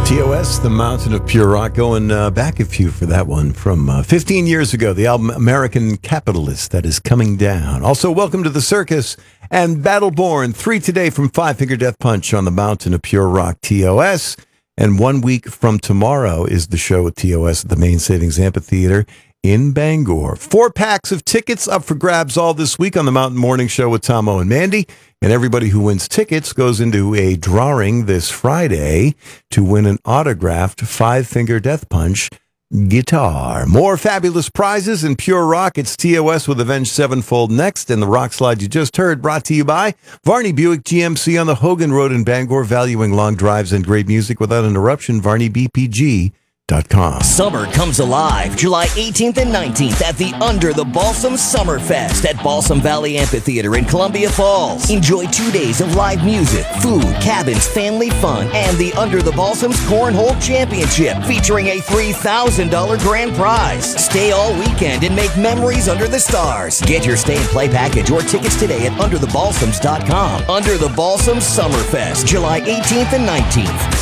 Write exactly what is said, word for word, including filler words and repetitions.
T O S, The Mountain of Pure Rock, going uh, back a few for that one from uh, fifteen years ago, the album American Capitalist, that is coming down. Also, Welcome to the Circus and Battleborn, three today from Five Finger Death Punch on The Mountain of Pure Rock, T O S. And one week from tomorrow is the show at T O S at the Main Savings Amphitheater in Bangor. Four packs of tickets up for grabs all this week on the Mountain Morning Show with Tomo and Mandy. And everybody who wins tickets goes into a drawing this Friday to win an autographed Five Finger Death Punch guitar. More fabulous prizes in pure rock. It's T O S with Avenged Sevenfold next. And the rock slide you just heard brought to you by Varney Buick G M C on the Hogan Road in Bangor, valuing long drives and great music without interruption. Varney B P G dot com. Summer comes alive July eighteenth and nineteenth at the Under the Balsam Summerfest at Balsam Valley Amphitheater in Columbia Falls. Enjoy two days of live music, food, cabins, family fun, and the Under the Balsam's Cornhole Championship featuring a three thousand dollars grand prize. Stay all weekend and make memories under the stars. Get your stay and play package or tickets today at under the balsams dot com. Under the Balsam Summerfest, July eighteenth and nineteenth.